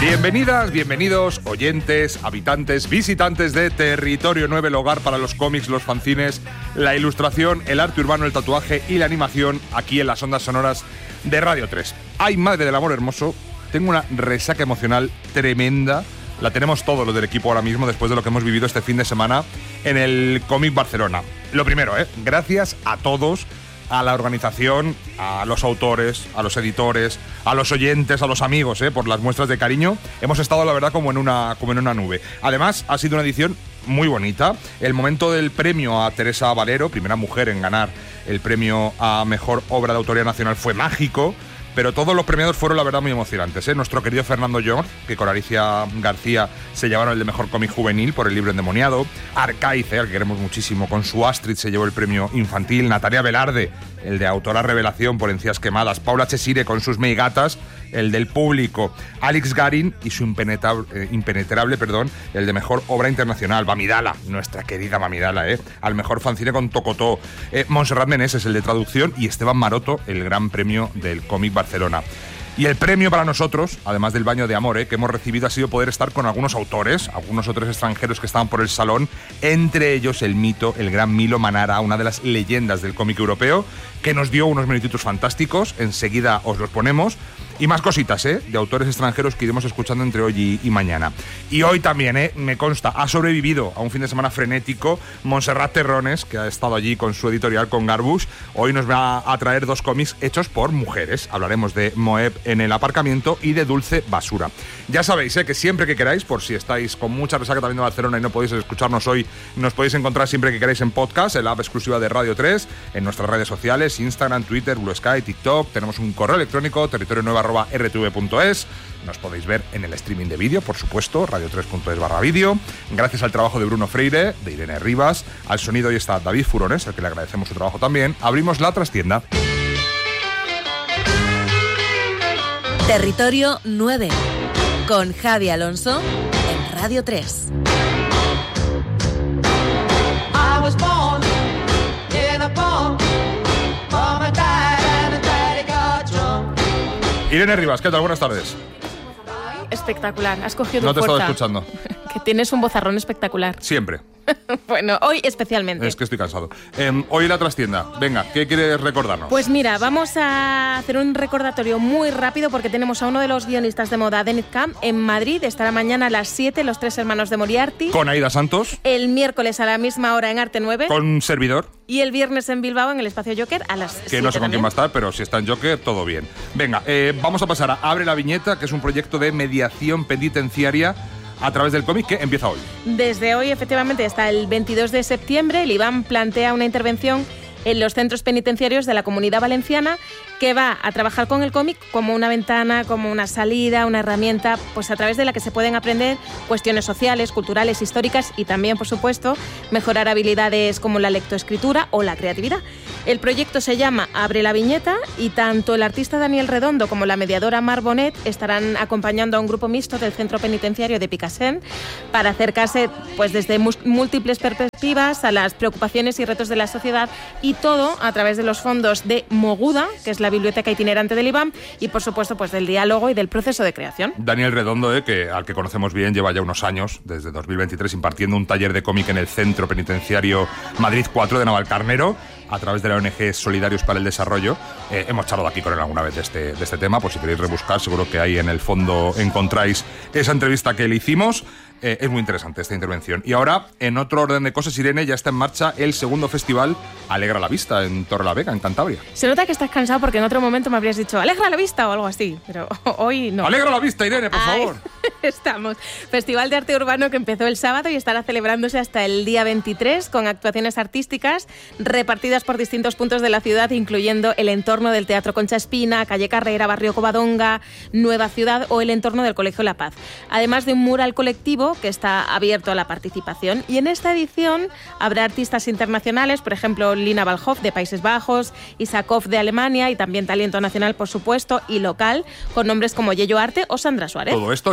Bienvenidas, bienvenidos, oyentes, habitantes, visitantes de Territorio 9, el hogar para los cómics, los fanzines, la ilustración, el arte urbano, el tatuaje y la animación, aquí en las ondas sonoras de Radio 3. ¡Ay, madre del amor hermoso! Tengo una resaca emocional tremenda. La tenemos todos los del equipo ahora mismo después de lo que hemos vivido este fin de semana en el Cómic Barcelona. Lo primero, gracias a todos, a la organización, a los autores, a los editores, a los oyentes, a los amigos, por las muestras de cariño. Hemos estado, la verdad, como en una nube. Además, ha sido una edición muy bonita. El momento del premio a Teresa Valero, primera mujer en ganar el premio a Mejor Obra de Autoría Nacional, fue mágico. Pero todos los premiados fueron, la verdad, muy emocionantes. Nuestro querido Fernando Llor, que con Alicia García se llevaron el de Mejor Cómic Juvenil por el libro Endemoniado. Arcaiz, al que queremos muchísimo, con su Astrid se llevó el premio infantil. Natalia Velarde, el de Autora Revelación por Encías Quemadas. Paula Chesire con sus Meigatas, el del Público. Alex Garin y su impenetrable, el de Mejor Obra Internacional. Bamidala, nuestra querida Bamidala, al Mejor Fanzine con Tocotó. Montserrat Meneses, el de Traducción. Y Esteban Maroto, el gran premio del Cómic Barcelona. Y el premio para nosotros, además del baño de amor que hemos recibido, ha sido poder estar con algunos autores extranjeros que estaban por el salón, entre ellos el mito, el gran Milo Manara, una de las leyendas del cómic europeo, que nos dio unos minutitos fantásticos. Enseguida os los ponemos. Y más cositas, de autores extranjeros que iremos escuchando entre hoy y mañana. Y hoy también, me consta, ha sobrevivido a un fin de semana frenético Montserrat Terrones, que ha estado allí con su editorial, con Garbush. Hoy nos va a traer dos cómics hechos por mujeres. Hablaremos de Moeb en el aparcamiento y de Dulce Basura. Ya sabéis, que siempre que queráis, por si estáis con mucha resaca también de Barcelona y no podéis escucharnos hoy, nos podéis encontrar siempre que queráis en podcast, en la app exclusiva de Radio 3, en nuestras redes sociales, Instagram, Twitter, Blue Sky, TikTok. Tenemos un correo electrónico, territorio9@rtv.es. Nos podéis ver en el streaming de vídeo, por supuesto, radio3.es/vídeo. Gracias al trabajo de Bruno Freire, de Irene Rivas, al sonido hoy está David Furones, al que le agradecemos su trabajo también. Abrimos la trastienda. Territorio 9, con Javi Alonso en Radio 3. Irene Rivas, ¿qué tal? Buenas tardes. Espectacular, has cogido No tu te fuerza. estaba escuchando. Que tienes un vozarrón espectacular. Siempre. Bueno, hoy especialmente. Es que estoy cansado. Hoy la trastienda. Venga, ¿qué quieres recordarnos? Pues mira, vamos a hacer un recordatorio muy rápido porque tenemos a uno de los guionistas de moda, Dennis Camp, en Madrid. Estará mañana a las 7, Los Tres Hermanos de Moriarty. Con Aida Santos. El miércoles a la misma hora en Arte 9. Con un servidor. Y el viernes en Bilbao en el Espacio Joker a las 7 Que no sé con también. quién va a estar, pero si está en Joker, todo bien. Venga, vamos a pasar a Abre la Viñeta, que es un proyecto de mediación penitenciaria a través del cómic que empieza hoy. Desde hoy, efectivamente, hasta el 22 de septiembre, el IBAM plantea una intervención en los centros penitenciarios de la Comunidad Valenciana que va a trabajar con el cómic como una ventana, como una salida, una herramienta, pues a través de la que se pueden aprender cuestiones sociales, culturales, históricas y también, por supuesto, mejorar habilidades como la lectoescritura o la creatividad. El proyecto se llama Abre la Viñeta y tanto el artista Daniel Redondo como la mediadora Mar Bonet estarán acompañando a un grupo mixto del centro penitenciario de Picassent para acercarse pues desde múltiples perspectivas a las preocupaciones y retos de la sociedad, y todo a través de los fondos de Moguda, que es la biblioteca itinerante del IBAM, y por supuesto pues del diálogo y del proceso de creación. Daniel Redondo, al que conocemos bien, lleva ya unos años, desde 2023, impartiendo un taller de cómic en el Centro Penitenciario Madrid 4 de Navalcarnero, a través de la ONG Solidarios para el Desarrollo. Hemos charlado aquí con él alguna vez de este tema, pues si queréis rebuscar, seguro que ahí en el fondo encontráis esa entrevista que le hicimos. Es muy interesante esta intervención. Y ahora, en otro orden de cosas, Irene, ya está en marcha el segundo festival Alegra la Vista en Torrelavega, en Cantabria. Se nota que estás cansado porque en otro momento me habrías dicho ¡Alegra la Vista! o algo así, pero hoy no. ¡Alegra la Vista, Irene, por favor! Estamos. Festival de Arte Urbano que empezó el sábado y estará celebrándose hasta el día 23 con actuaciones artísticas repartidas por distintos puntos de la ciudad, incluyendo el entorno del Teatro Concha Espina, Calle Carrera, Barrio Covadonga, Nueva Ciudad o el entorno del Colegio La Paz. Además de un mural colectivo que está abierto a la participación. Y en esta edición habrá artistas internacionales, por ejemplo, Lina Valhoff de Países Bajos, Isakov de Alemania y también talento nacional, por supuesto, y local, con nombres como Yello Arte o Sandra Suárez. Todo esto encima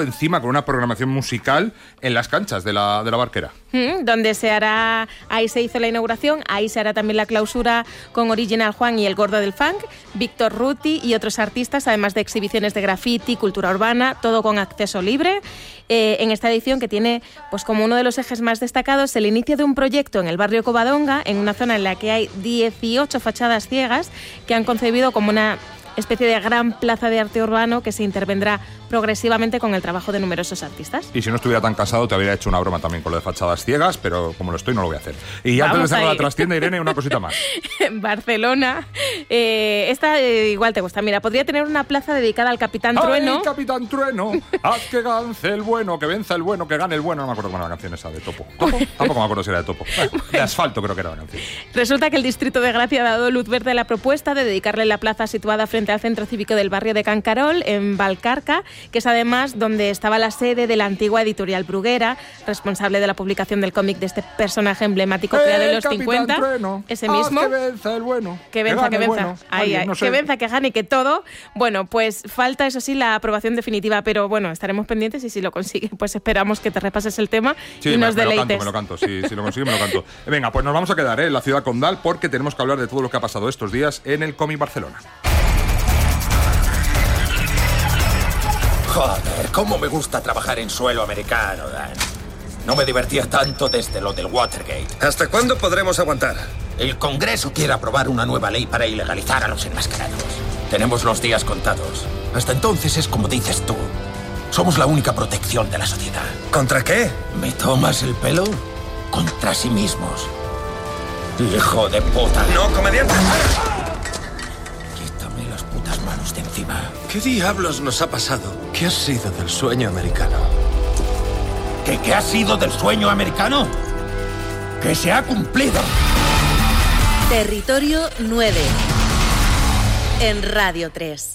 con una programación musical en las canchas de la Barquera. Donde se hará, ahí se hizo la inauguración, ahí se hará también la clausura con Original Juan y El Gordo del Funk, Víctor Ruti y otros artistas, además de exhibiciones de graffiti, cultura urbana, todo con acceso libre. En esta edición, que tiene pues como uno de los ejes más destacados el inicio de un proyecto en el barrio Covadonga, en una zona en la que hay 18 fachadas ciegas que han concebido como una especie de gran plaza de arte urbano que se intervendrá progresivamente con el trabajo de numerosos artistas. Y si no estuviera tan cansado te habría hecho una broma también con lo de fachadas ciegas, pero como lo estoy no lo voy a hacer. Y antes de cerrar la trastienda, Irene, una cosita más. En Barcelona, esta igual te gusta. Mira, podría tener una plaza dedicada al Capitán Trueno. ¡Ay, Capitán Trueno! ¡Haz que gance el bueno, que venza el bueno, que gane el bueno! No me acuerdo cómo era la canción esa de Topo. ¿Topo? Tampoco me acuerdo si era de Topo. De Asfalto creo que era la canción. Resulta que el Distrito de Gracia ha dado luz verde a la propuesta de dedicarle la plaza situada frente al Centro Cívico del barrio de Cancarol, en Valcarca, que es además donde estaba la sede de la antigua editorial Bruguera, responsable de la publicación del cómic de este personaje emblemático creado en los 50. Trueno, ese mismo. Que venza el bueno. Que venza, que venza. Bueno. Ahí, no sé. Que venza, que gane, que todo. Bueno, pues falta, eso sí, la aprobación definitiva, pero bueno, estaremos pendientes y si lo consigue, pues esperamos que te repases el tema y nos deleites. Me lo canto. Si lo consigue, me lo canto. Venga, pues nos vamos a quedar en la ciudad condal porque tenemos que hablar de todo lo que ha pasado estos días en el Cómic Barcelona. Joder, cómo me gusta trabajar en suelo americano, Dan. No me divertía tanto desde lo del Watergate. ¿Hasta cuándo podremos aguantar? El Congreso quiere aprobar una nueva ley para ilegalizar a los enmascarados. Tenemos los días contados. Hasta entonces es como dices tú. Somos la única protección de la sociedad. ¿Contra qué? ¿Me tomas el pelo? Contra sí mismos. Hijo de puta. ¡No, comediante! Quítame las putas manos de encima. ¿Qué diablos nos ha pasado? ¿Qué ha sido del sueño americano? ¿Qué ha sido del sueño americano? ¡Que se ha cumplido! Territorio 9 en Radio 3.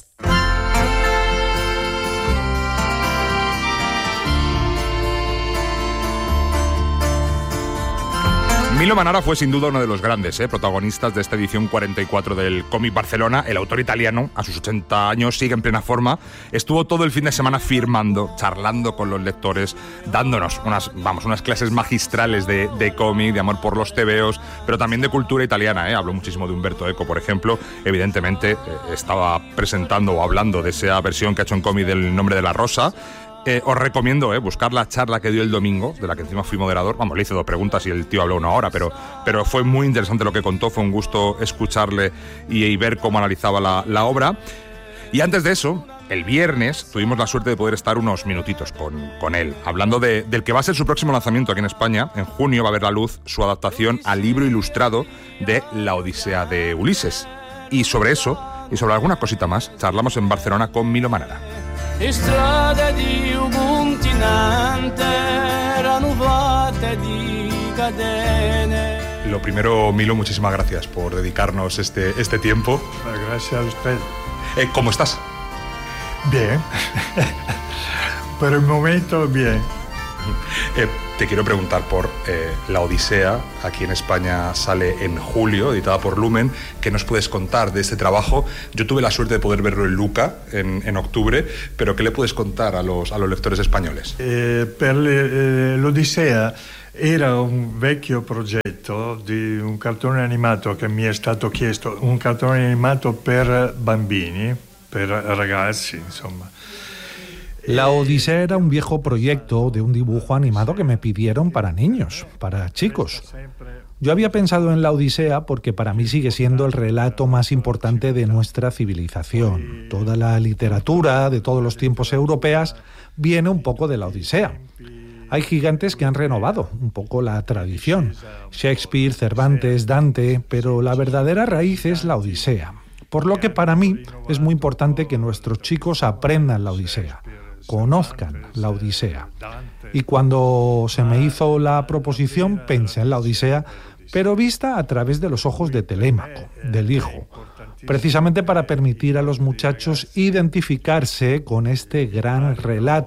Milo Manara fue sin duda uno de los grandes protagonistas de esta edición 44 del Cómic Barcelona. El autor italiano, a sus 80 años, sigue en plena forma. Estuvo todo el fin de semana firmando, charlando con los lectores, dándonos unas clases magistrales de cómic, de amor por los tebeos, pero también de cultura italiana. Habló muchísimo de Umberto Eco, por ejemplo. Evidentemente estaba presentando o hablando de esa versión que ha hecho en cómic del Nombre de la Rosa. Os recomiendo buscar la charla que dio el domingo, de la que encima fui moderador. Vamos, le hice 2 preguntas y el tío habló 1 hora, pero fue muy interesante lo que contó. Fue un gusto escucharle y ver cómo analizaba la obra. Y antes de eso, el viernes, tuvimos la suerte de poder estar unos minutitos con él, hablando del que va a ser su próximo lanzamiento aquí en España. En junio va a ver la luz su adaptación al libro ilustrado de La Odisea de Ulises. Y sobre eso, y sobre alguna cosita más, charlamos en Barcelona con Milo Manara. Strade di un continente rinnovate di catene. Lo primero, Milo, muchísimas gracias por dedicarnos este tiempo. Gracias a usted. ¿Cómo estás? Bien. Por el momento, bien. Te quiero preguntar por La Odisea. Aquí en España sale en julio, editada por Lumen. ¿Qué nos puedes contar de este trabajo? Yo tuve la suerte de poder verlo en Luca en octubre, pero ¿qué le puedes contar a los lectores españoles? Per l'Odisea era un vecchio progetto di un cartone animato che mi è stato chiesto, un cartone animato per bambini, per ragazzi, insomma. La Odisea era un viejo proyecto de un dibujo animado que me pidieron para niños, para chicos. Yo había pensado en La Odisea porque para mí sigue siendo el relato más importante de nuestra civilización. Toda la literatura de todos los tiempos europeas viene un poco de La Odisea. Hay gigantes que han renovado un poco la tradición. Shakespeare, Cervantes, Dante, pero la verdadera raíz es La Odisea. Por lo que para mí es muy importante que nuestros chicos aprendan La Odisea, conozcan La Odisea. Y cuando se me hizo la proposición pensé en La Odisea, pero vista a través de los ojos de Telémaco, del hijo, precisamente para permitir a los muchachos identificarse con este gran relato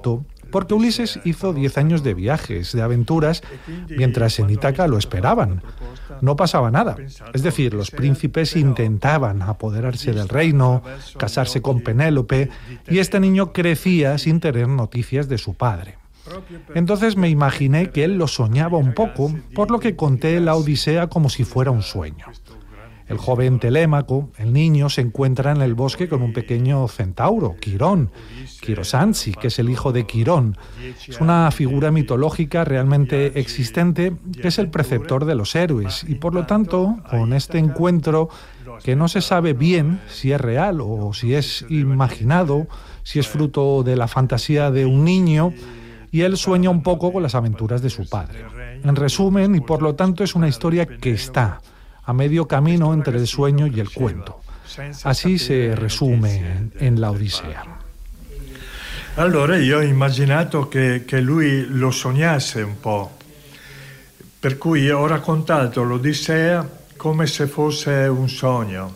porque Ulises hizo 10 años de viajes, de aventuras, mientras en Ítaca lo esperaban. No pasaba nada. Es decir, los príncipes intentaban apoderarse del reino, casarse con Penélope, y este niño crecía sin tener noticias de su padre. Entonces me imaginé que él lo soñaba un poco, por lo que conté la Odisea como si fuera un sueño. El joven Telémaco, el niño, se encuentra en el bosque con un pequeño centauro, Quirón, Quirosansi, que es el hijo de Quirón. Es una figura mitológica realmente existente, que es el preceptor de los héroes, y por lo tanto, con este encuentro, que no se sabe bien si es real o si es imaginado, si es fruto de la fantasía de un niño, y él sueña un poco con las aventuras de su padre. En resumen, y por lo tanto es una historia que está a medio camino entre el sueño y el cuento. Así se resume en la Odisea. Allora io ho immaginato che lui lo sognasse un po', per cui ho raccontato l'Odissea come se fosse un sogno.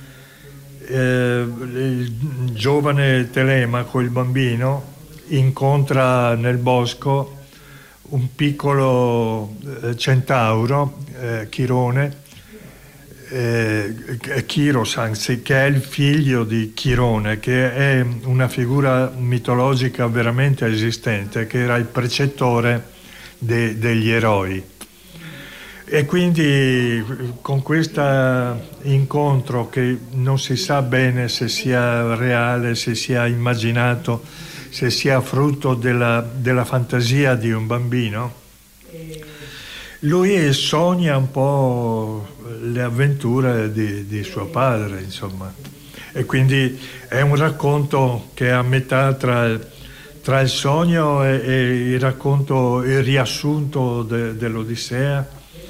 Il giovane Telemaco, il bambino, incontra nel bosco un piccolo centauro, Chirone, Chiros, anzi, che è il figlio di Chirone, che è una figura mitologica veramente esistente, che era il precettore degli eroi. E quindi con questo incontro, che non si sa bene se sia reale, se sia immaginato, se sia frutto della fantasia di un bambino, lui sogna un po' le avventure di suo padre, insomma. E quindi è un racconto che è a metà tra il sogno e il racconto, il riassunto dell'Odissea.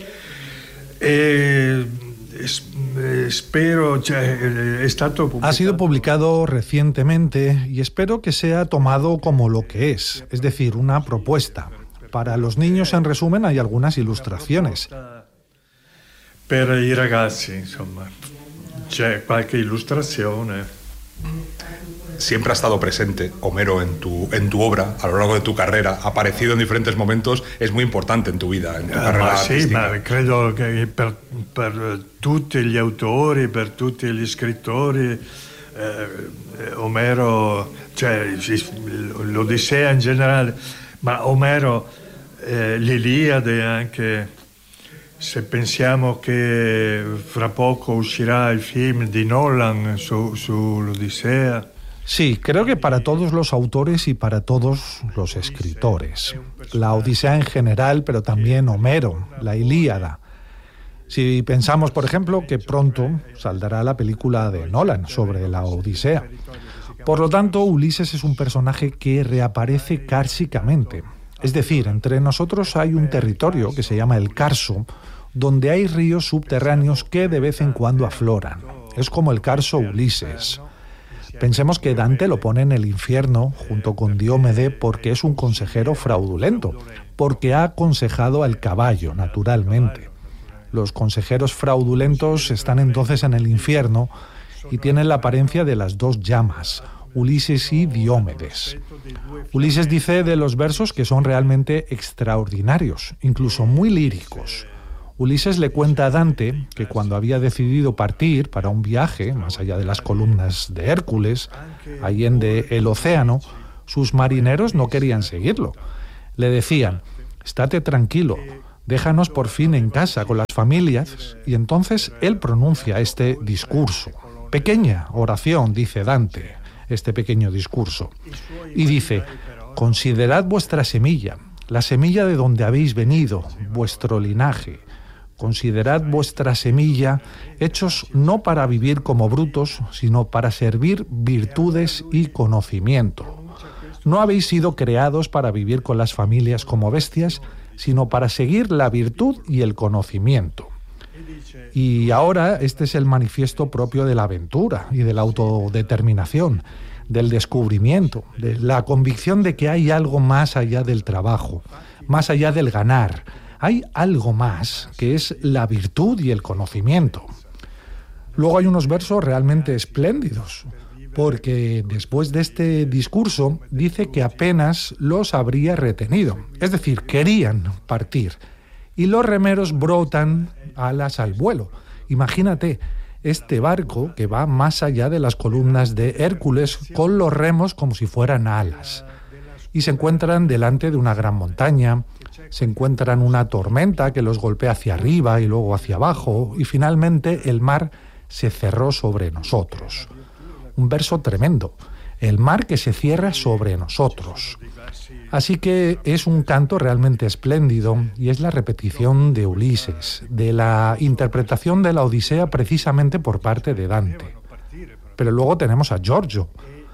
Ha sido publicado recientemente y espero que sea tomado como lo que es decir, una propuesta. Para los niños, en resumen, hay algunas ilustraciones. Per i ragazzi, insomma, c'è qualche illustrazione. Siempre ha estado presente Homero en tu obra, a lo largo de tu carrera, ha aparecido en diferentes momentos, es muy importante en tu vida, en tu carrera artística. Ma credo che per tutti gli autori, per tutti gli scrittori, Omero, cioè l'Odissea in generale, ma Omero, l'Iliade anche, se pensiamo che fra poco uscirá el film di Nolan sull'Odissea. Sí, creo que para todos los autores y para todos los escritores. La Odisea en general, pero también Homero, la Ilíada. Si pensamos, por ejemplo, que pronto saldrá la película de Nolan sobre la Odisea. Por lo tanto, Ulises es un personaje que reaparece cársicamente. Es decir, entre nosotros hay un territorio que se llama el Carso, donde hay ríos subterráneos que de vez en cuando afloran. Es como el Carso Ulises. Pensemos que Dante lo pone en el infierno junto con Diómede porque es un consejero fraudulento, porque ha aconsejado al caballo, naturalmente. Los consejeros fraudulentos están entonces en el infierno y tienen la apariencia de las dos llamas, Ulises y Diómedes. Ulises dice de los versos que son realmente extraordinarios, incluso muy líricos. Ulises le cuenta a Dante que cuando había decidido partir para un viaje más allá de las columnas de Hércules, allende el océano, sus marineros no querían seguirlo. Le decían, estate tranquilo, déjanos por fin en casa con las familias, y entonces él pronuncia este discurso. Pequeña oración, dice Dante, este pequeño discurso, y dice, considerad vuestra semilla, la semilla de donde habéis venido, vuestro linaje. Considerad vuestra semilla, hechos no para vivir como brutos, sino para servir virtudes y conocimiento. No habéis sido creados para vivir con las familias como bestias, sino para seguir la virtud y el conocimiento. Y ahora este es el manifiesto propio de la aventura y de la autodeterminación, del descubrimiento, de la convicción de que hay algo más allá del trabajo, más allá del ganar. Hay algo más, que es la virtud y el conocimiento. Luego hay unos versos realmente espléndidos. porque después de este discurso dice que apenas los habría retenido. Es decir, querían partir. Y los remeros brotan alas al vuelo. Imagínate, este barco que va más allá de las columnas de Hércules con los remos como si fueran alas. Y se encuentran delante de una gran montaña, se encuentran una tormenta que los golpea hacia arriba y luego hacia abajo, y finalmente el mar se cerró sobre nosotros. Un verso tremendo, el mar que se cierra sobre nosotros. Así que es un canto realmente espléndido y es la repetición de Ulises, de la interpretación de la Odisea precisamente por parte de Dante. Pero luego tenemos a Giorgio,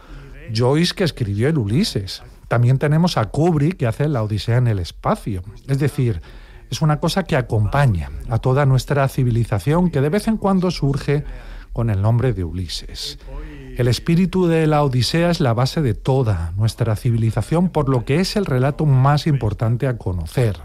Joyce que escribió el Ulises. También tenemos a Kubrick que hace la Odisea en el espacio. Es decir, es una cosa que acompaña a toda nuestra civilización que de vez en cuando surge con el nombre de Ulises. El espíritu de la Odisea es la base de toda nuestra civilización, por lo que es el relato más importante a conocer.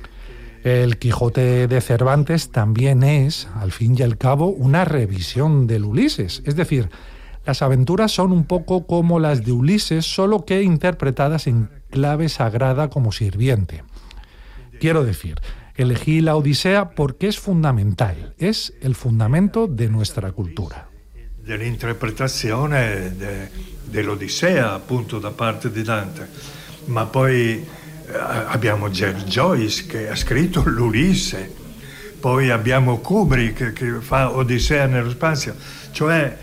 El Quijote de Cervantes también es, al fin y al cabo, una revisión del Ulises. Es decir, las aventuras son un poco como las de Ulises, solo que interpretadas en clave sagrada como sirviente. Quiero decir, elegí la Odisea porque es fundamental, es el fundamento de nuestra cultura. Dell'interpretazione dell'Odissea, appunto, da parte di Dante. Ma poi abbiamo Joyce che ha scritto l'Ulisse, poi abbiamo Kubrick che fa Odissea nello spazio, cioè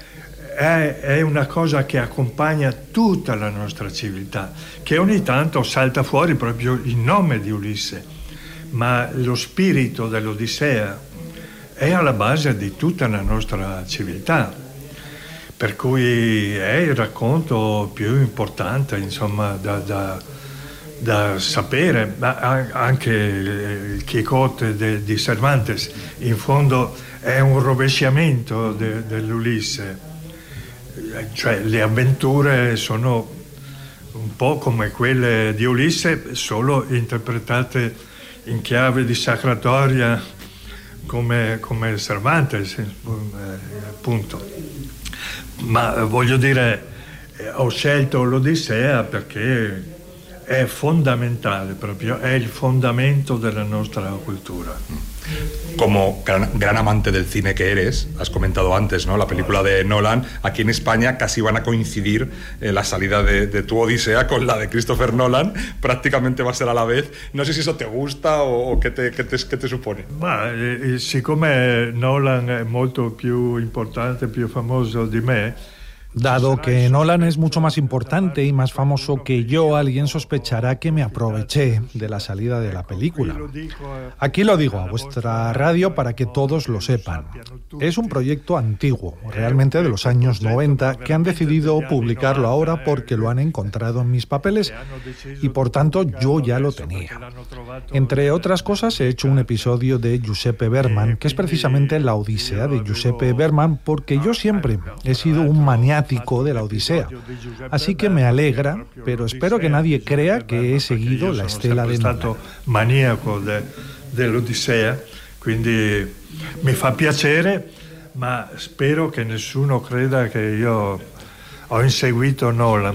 è una cosa che accompagna tutta la nostra civiltà, che ogni tanto salta fuori proprio il nome di Ulisse, ma lo spirito dell'Odissea è alla base di tutta la nostra civiltà. Per cui è il racconto più importante, insomma, da sapere. Anche il Quijote di Cervantes, in fondo, è un rovesciamento dell'Ulisse. Cioè, le avventure sono un po' come quelle di Ulisse, solo interpretate in chiave di sacratoria come Cervantes, appunto. Ma voglio dire, ho scelto l'Odissea perché è fondamentale, proprio è il fondamento della nostra cultura. Como gran amante del cine que eres, has comentado antes, ¿no?, la película de Nolan. Aquí en España casi van a coincidir la salida de tu Odisea con la de Christopher Nolan, prácticamente va a ser a la vez. No sé si eso te gusta o qué te supone. Ma siccome Nolan è molto più importante, più famoso di me. Dado que Nolan es mucho más importante y más famoso que yo, alguien sospechará que me aproveché de la salida de la película. Aquí lo digo a vuestra radio para que todos lo sepan. Es un proyecto antiguo, realmente de los años 90, que han decidido publicarlo ahora porque lo han encontrado en mis papeles y por tanto yo ya lo tenía. Entre otras cosas he hecho un episodio de Giuseppe Berman, que es precisamente la Odisea de Giuseppe Berman, porque yo siempre he sido un maniático de la Odisea. Así que me alegra, pero espero que nadie crea que he seguido la estela de Nolan. Maniaco dell'Odissea, quindi mi fa piacere, ma spero che nessuno creda che io ho inseguito Nolan.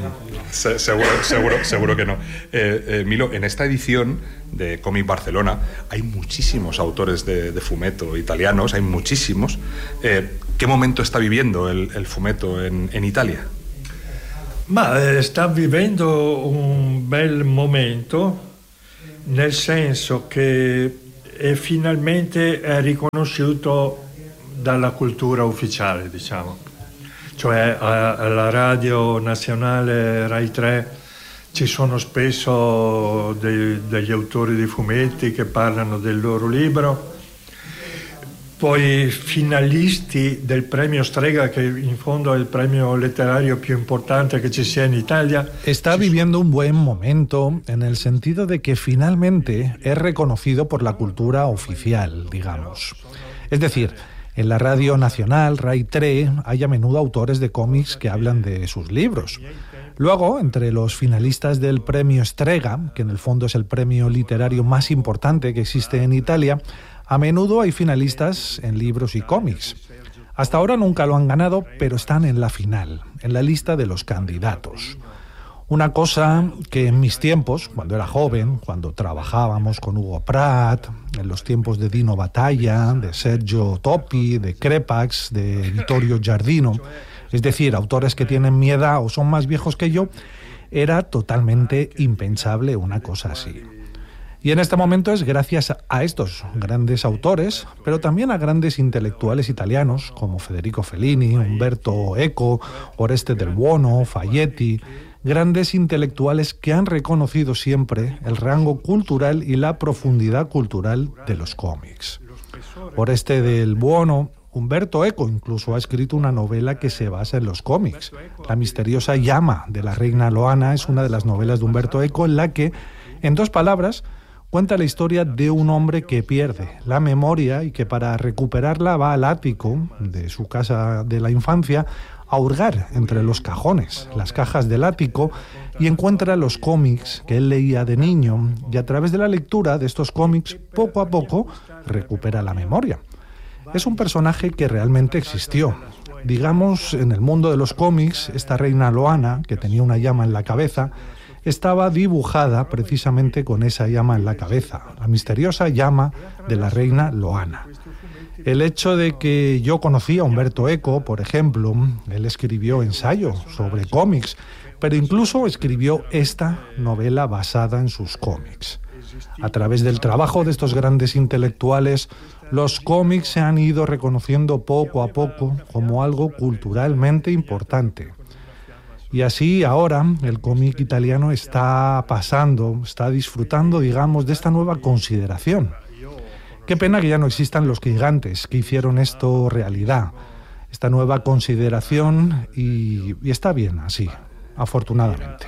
Seguro que no. Milo, en esta edición de Comic Barcelona hay muchísimos autores de fumetto italianos, hay muchísimos. ¿Qué momento está viviendo el fumetto en Italia? Ma sta vivendo un bel momento, nel senso che finalmente è riconosciuto dalla cultura ufficiale, diciamo. Cioè alla radio nazionale Rai 3 ci sono spesso degli autori di fumetti che parlano del loro libro, poi finalisti del premio Strega, che in fondo è il premio letterario più importante che ci sia in Italia. Está viviendo un buen momento en el sentido de que finalmente es reconocido por la cultura oficial, digamos. Es decir, en la radio nacional, Rai 3, hay a menudo autores de cómics que hablan de sus libros. Luego, entre los finalistas del premio Strega, que en el fondo es el premio literario más importante que existe en Italia, a menudo hay finalistas en libros y cómics. Hasta ahora nunca lo han ganado, pero están en la final. en la lista de los candidatos. Una cosa que en mis tiempos, cuando era joven, cuando trabajábamos con Hugo Pratt, en los tiempos de Dino Battaglia, de Sergio Topi, de Crepax, de Vittorio Giardino, es decir, autores que tienen mi edad o son más viejos que yo, era totalmente impensable una cosa así. Y en este momento es gracias a estos grandes autores, pero también a grandes intelectuales italianos como Federico Fellini, Umberto Eco, Oreste del Buono, Fagletti, grandes intelectuales que han reconocido siempre el rango cultural y la profundidad cultural de los cómics. Oreste del Buono, Umberto Eco incluso ha escrito una novela que se basa en los cómics. La misteriosa llama de la reina Loana es una de las novelas de Umberto Eco en la que, en 2 palabras, cuenta la historia de un hombre que pierde la memoria y que para recuperarla va al ático de su casa de la infancia a hurgar entre los cajones, las cajas del ático, y encuentra los cómics que él leía de niño, y a través de la lectura de estos cómics, poco a poco, recupera la memoria. Es un personaje que realmente existió. Digamos, en el mundo de los cómics, esta reina Loana, que tenía una llama en la cabeza, estaba dibujada precisamente con esa llama en la cabeza, la misteriosa llama de la reina Loana. El hecho de que yo conocía a Umberto Eco, por ejemplo, él escribió ensayo sobre cómics, pero incluso escribió esta novela basada en sus cómics. A través del trabajo de estos grandes intelectuales, los cómics se han ido reconociendo poco a poco como algo culturalmente importante. Y así ahora el cómic italiano está disfrutando, digamos, de esta nueva consideración. Qué pena que ya no existan los gigantes que hicieron esto realidad, esta nueva consideración, y está bien así, afortunadamente.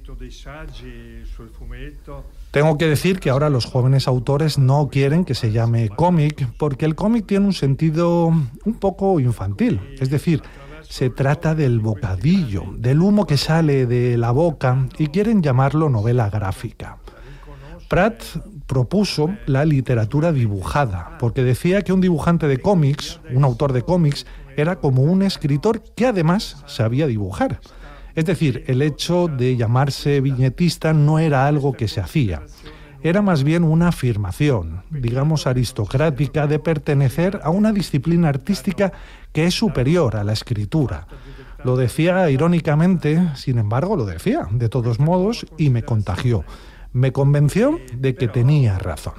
Tengo que decir que ahora los jóvenes autores no quieren que se llame cómic, porque el cómic tiene un sentido un poco infantil, es decir, se trata del bocadillo, del humo que sale de la boca, y quieren llamarlo novela gráfica. Pratt propuso la literatura dibujada, porque decía que un dibujante de cómics, un autor de cómics, era como un escritor que además sabía dibujar. Es decir, el hecho de llamarse viñetista no era algo que se hacía. Era más bien una afirmación, digamos aristocrática, de pertenecer a una disciplina artística que es superior a la escritura. Lo decía irónicamente, sin embargo lo decía, de todos modos, y me contagió. Me convenció de que tenía razón.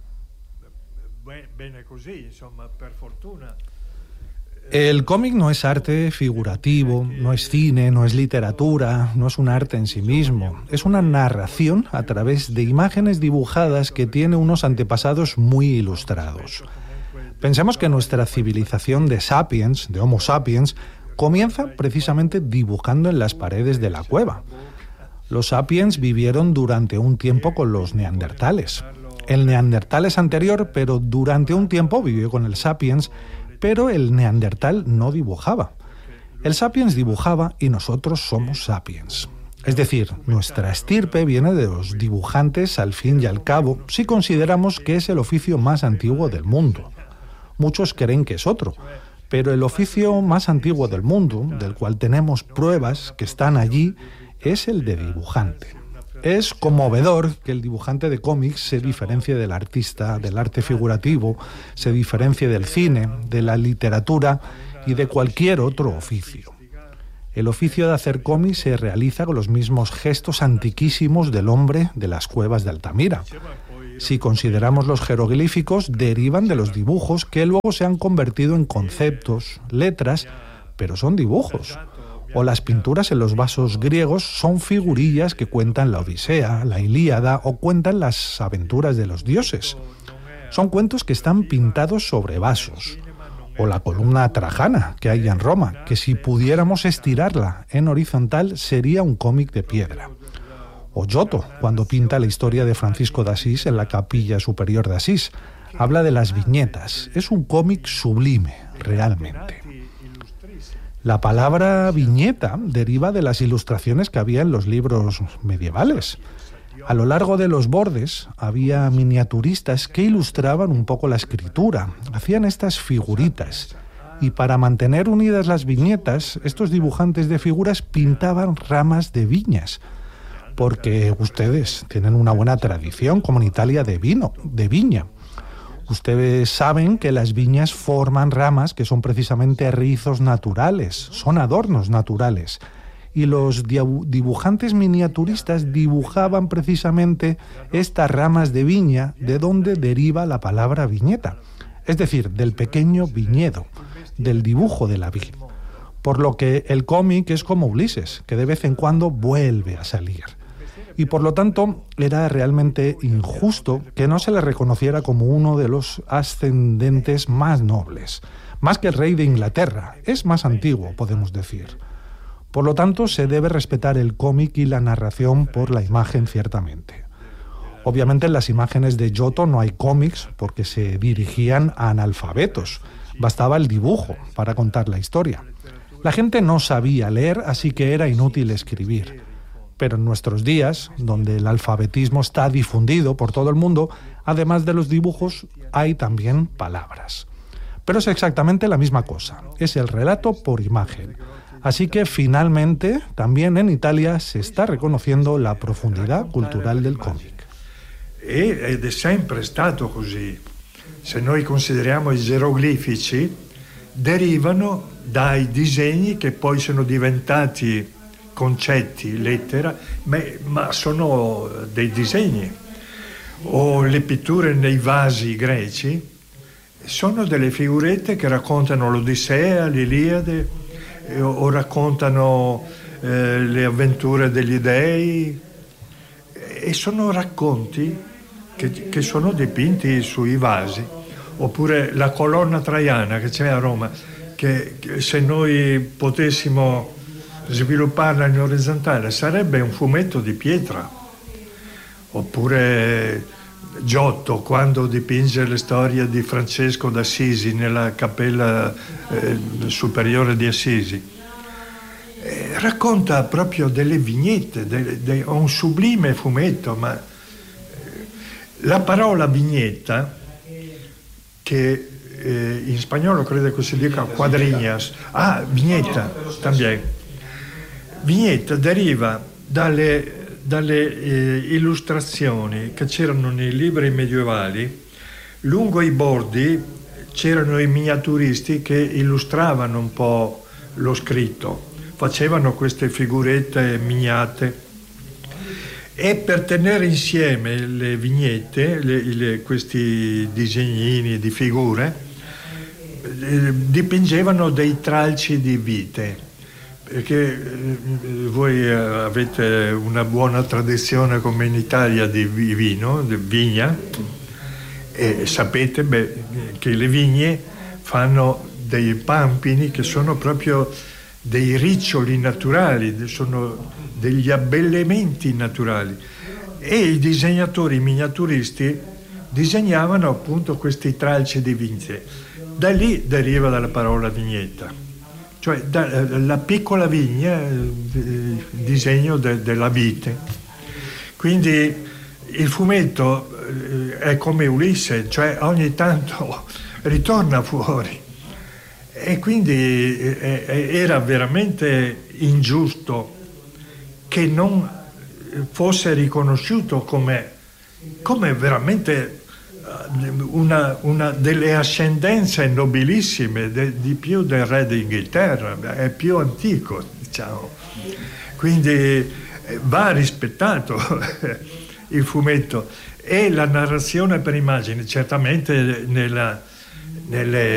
El cómic no es arte figurativo, no es cine, no es literatura, no es un arte en sí mismo. Es una narración a través de imágenes dibujadas que tiene unos antepasados muy ilustrados. Pensemos que nuestra civilización de sapiens, de Homo sapiens, comienza precisamente dibujando en las paredes de la cueva. Los sapiens vivieron durante un tiempo con los neandertales. El neandertal es anterior, pero durante un tiempo vivió con el sapiens, pero el neandertal no dibujaba. El sapiens dibujaba y nosotros somos sapiens. Es decir, nuestra estirpe viene de los dibujantes al fin y al cabo, si consideramos que es el oficio más antiguo del mundo. Muchos creen que es otro, pero el oficio más antiguo del mundo, del cual tenemos pruebas que están allí, es el de dibujante. Es conmovedor que el dibujante de cómics se diferencie del artista, del arte figurativo, se diferencie del cine, de la literatura y de cualquier otro oficio. El oficio de hacer cómics se realiza con los mismos gestos antiquísimos del hombre de las cuevas de Altamira. Si consideramos los jeroglíficos, derivan de los dibujos que luego se han convertido en conceptos, letras, pero son dibujos. O las pinturas en los vasos griegos son figurillas que cuentan la Odisea, la Ilíada o cuentan las aventuras de los dioses. Son cuentos que están pintados sobre vasos. O la columna trajana que hay en Roma, que si pudiéramos estirarla en horizontal sería un cómic de piedra. O Giotto, cuando pinta la historia de Francisco de Asís en la capilla superior de Asís. Habla de las viñetas. Es un cómic sublime, realmente. La palabra viñeta deriva de las ilustraciones que había en los libros medievales. A lo largo de los bordes había miniaturistas que ilustraban un poco la escritura, hacían estas figuritas. Y para mantener unidas las viñetas, estos dibujantes de figuras pintaban ramas de viñas, porque ustedes tienen una buena tradición, como en Italia, de viña. Ustedes saben que las viñas forman ramas que son precisamente rizos naturales, son adornos naturales. Y los dibujantes miniaturistas dibujaban precisamente estas ramas de viña, de donde deriva la palabra viñeta, es decir, del pequeño viñedo, del dibujo de la vid. Por lo que el cómic es como Ulises, que de vez en cuando vuelve a salir. Y por lo tanto era realmente injusto que no se le reconociera como uno de los ascendentes más nobles, más que el rey de Inglaterra, es más antiguo, podemos decir. Por lo tanto, se debe respetar el cómic y la narración por la imagen, ciertamente. Obviamente en las imágenes de Giotto no hay cómics porque se dirigían a analfabetos, bastaba el dibujo para contar la historia. La gente no sabía leer, así que era inútil escribir. Pero en nuestros días, donde el alfabetismo está difundido por todo el mundo, además de los dibujos, hay también palabras. Pero es exactamente la misma cosa, es el relato por imagen. Así que finalmente, también en Italia se está reconociendo la profundidad cultural del cómic. Ed è sempre stato così. Se noi consideriamo i geroglifici, derivano dai disegni che poi sono diventati concetti, lettera, ma sono dei disegni. O le pitture nei vasi greci sono delle figurette che raccontano l'Odissea, l'Iliade, o raccontano le avventure degli dei, e sono racconti che sono dipinti sui vasi. Oppure la colonna traiana che c'è a Roma, che se noi potessimo svilupparla in orizzontale sarebbe un fumetto di pietra. Oppure Giotto, quando dipinge le storie di Francesco d'Assisi nella cappella superiore di Assisi, racconta proprio delle vignette, un sublime fumetto. Ma la parola vignetta, che in spagnolo credo che si dica cuadriñas, vignetta también. Vignetta deriva dalle illustrazioni che c'erano nei libri medievali. Lungo i bordi c'erano i miniaturisti che illustravano un po' lo scritto, facevano queste figurette miniate, e per tenere insieme le vignette, questi disegnini di figure, dipingevano dei tralci di vite. Perché voi avete una buona tradizione come in Italia di vino, di vigna, e sapete che le vigne fanno dei pampini che sono proprio dei riccioli naturali, sono degli abbellimenti naturali, e i disegnatori miniaturisti disegnavano appunto questi tralci di vigne. Da lì deriva dalla parola vignetta, cioè la piccola vigna, il disegno della vite. Quindi il fumetto è come Ulisse, cioè ogni tanto ritorna fuori, e quindi era veramente ingiusto che non fosse riconosciuto come veramente una delle ascendenze nobilissime di più del re d'Inghilterra, è più antico, diciamo. Quindi va rispettato il fumetto, e la narrazione per immagini certamente nelle